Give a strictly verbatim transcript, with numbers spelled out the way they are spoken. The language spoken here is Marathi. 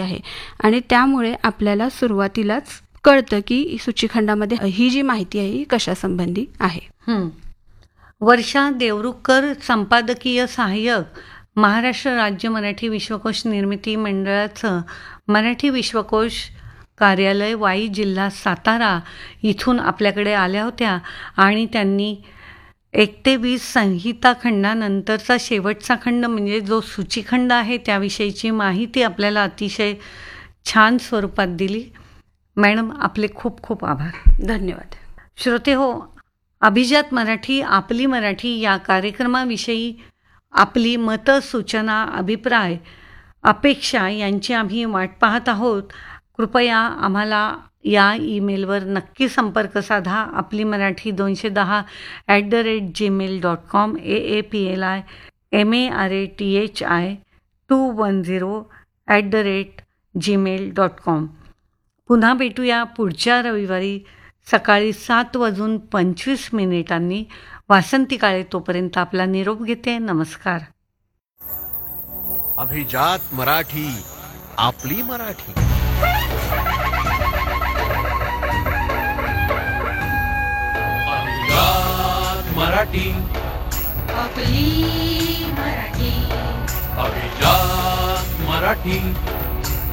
आहे आणि त्यामुळे आपल्याला सुरुवातीलाच कळतं की सूचीखंडामध्ये ही जी माहिती आहे ही कशासंबंधी आहे. हं. वर्षा देवरुखकर, संपादकीय सहाय्यक, महाराष्ट्र राज्य मराठी विश्वकोश निर्मिती मंडळाचं मराठी विश्वकोश कार्यालय वाई, जिल्हा सातारा इथून आपल्याकडे आल्या होत्या आणि त्यांनी एक ते वीस संहिता खंडानंतरचा शेवटचा खंड म्हणजे जो सूचीखंड आहे त्याविषयीची माहिती आपल्याला अतिशय छान स्वरूपात दिली. मॅडम, आपले खूप खूप आभार. धन्यवाद. श्रोते हो, अभिजात मराठी, आपली मराठी या कार्यक्रमाविषयी आपली मतं, सूचना, अभिप्राय, अपेक्षा यांची आम्ही वाट पाहत आहोत. कृपया आम्हाला या ईमेलवर नक्की संपर्क साधा. आपली मराठी दोनशे दहा at the rate Gmail dot com, A A P L I M A R A T H I to one zero at the rate Gmail dot com. पुन्हा भेटूया पुढच्या रविवारी सकाळी सात वाजून पंचवीस मिनिटांनी. वासंती काळे तोपर्यंत आपला निरोप घेते. नमस्कार. अभिजात मराठी, आपली मराठी. अभिजात मराठी, आपली मराठी. अभिजात मराठी.